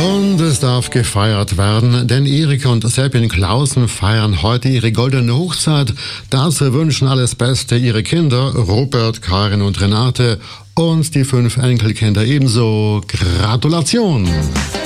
Und es darf gefeiert werden, denn Erika und Seppin Clausen feiern heute ihre goldene Hochzeit. Dazu wünschen alles Beste ihre Kinder, Robert, Karin und Renate, und die 5 Enkelkinder ebenso. Gratulation!